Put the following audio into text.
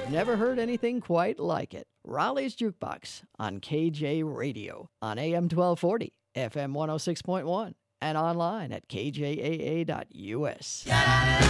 Never heard anything quite like it. Raleigh's Jukebox on KJ Radio on AM 1240, FM 106.1, and online at kjaa.us.